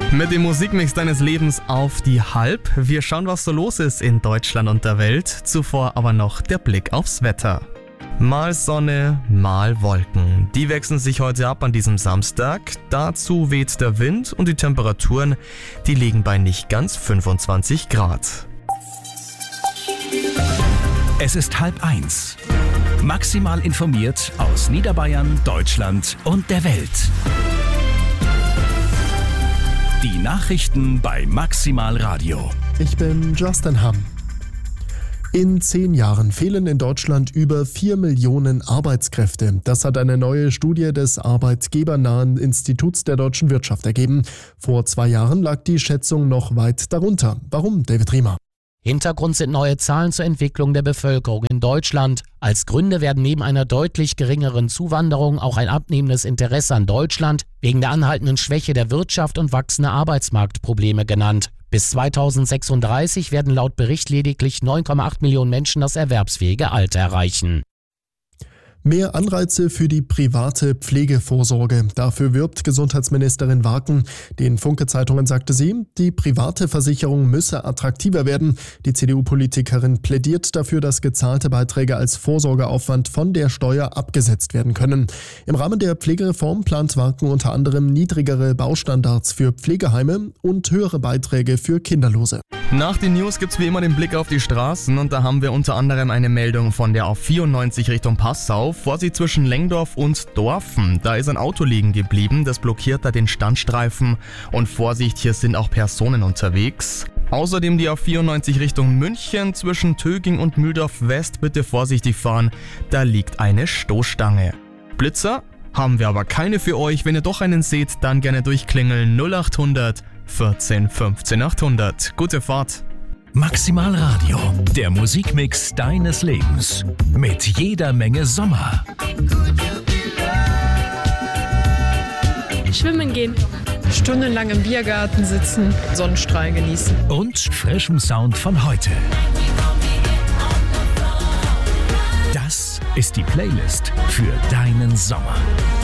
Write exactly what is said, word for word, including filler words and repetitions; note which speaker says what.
Speaker 1: Mit dem Musikmix deines Lebens auf die Halb. Wir schauen, was so los ist in Deutschland und der Welt. Zuvor aber noch der Blick aufs Wetter. Mal Sonne, mal Wolken. Die wechseln sich heute ab an diesem Samstag. Dazu weht der Wind und die Temperaturen, die liegen bei nicht ganz fünfundzwanzig Grad.
Speaker 2: Es ist halb eins. Maximal informiert aus Niederbayern, Deutschland und der Welt. Die Nachrichten bei Maximal Radio.
Speaker 3: Ich bin Justin Hamm. In zehn Jahren fehlen in Deutschland über vier Millionen Arbeitskräfte. Das hat eine neue Studie des arbeitgebernahen Instituts der deutschen Wirtschaft ergeben. Vor zwei Jahren lag die Schätzung noch weit darunter. Warum, David Riemer?
Speaker 4: Hintergrund sind neue Zahlen zur Entwicklung der Bevölkerung in Deutschland. Als Gründe werden neben einer deutlich geringeren Zuwanderung auch ein abnehmendes Interesse an Deutschland wegen der anhaltenden Schwäche der Wirtschaft und wachsende Arbeitsmarktprobleme genannt. Bis zweitausendsechsunddreißig werden laut Bericht lediglich neun Komma acht Millionen Menschen das erwerbsfähige Alter erreichen.
Speaker 3: Mehr Anreize für die private Pflegevorsorge. Dafür wirbt Gesundheitsministerin Waken. Den Funke-Zeitungen sagte sie, die private Versicherung müsse attraktiver werden. Die C D U-Politikerin plädiert dafür, dass gezahlte Beiträge als Vorsorgeaufwand von der Steuer abgesetzt werden können. Im Rahmen der Pflegereform plant Waken unter anderem niedrigere Baustandards für Pflegeheime und höhere Beiträge für Kinderlose.
Speaker 1: Nach den News gibt's wie immer den Blick auf die Straßen und da haben wir unter anderem eine Meldung von der A vierundneunzig Richtung Passau. Vorsicht zwischen Lengdorf und Dorfen. Da ist ein Auto liegen geblieben, das blockiert da den Standstreifen. Und Vorsicht, hier sind auch Personen unterwegs. Außerdem die A vierundneunzig Richtung München zwischen Töging und Mühldorf West. Bitte vorsichtig fahren, da liegt eine Stoßstange. Blitzer haben wir aber keine für euch. Wenn ihr doch einen seht, dann gerne durchklingeln null acht hundert vierzehn fünfzehn achthundert. Gute Fahrt!
Speaker 2: Maximal Radio, der Musikmix deines Lebens. Mit jeder Menge Sommer.
Speaker 5: Schwimmen gehen. Stundenlang im Biergarten sitzen, Sonnenstrahlen genießen.
Speaker 2: Und frischem Sound von heute. Das ist die Playlist für deinen Sommer.